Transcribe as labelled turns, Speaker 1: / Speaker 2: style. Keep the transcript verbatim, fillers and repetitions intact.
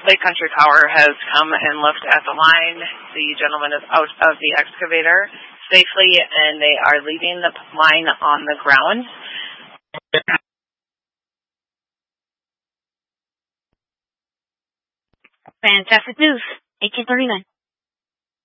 Speaker 1: Lake Country Power has come and looked at the line. The gentleman is out of the excavator safely, and they are leaving the line on the ground.
Speaker 2: Fantastic news. eighteen thirty-nine.